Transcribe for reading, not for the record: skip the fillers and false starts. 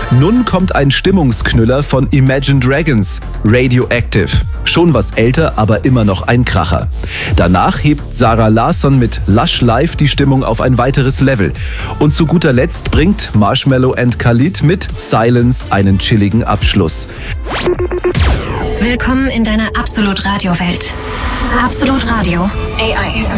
Nun kommt ein Stimmungsknüller von Imagine Dragons, Radioactive. Schon was älter, aber immer noch ein Kracher. Danach hebt Zara Larsson mit Lush Life die Stimmung auf ein weiteres Level. Und zu guter Letzt bringt Marshmello & Khalid mit Silence einen chilligen Abschluss. Willkommen in deiner Absolut Radio Welt. Absolut Radio AI.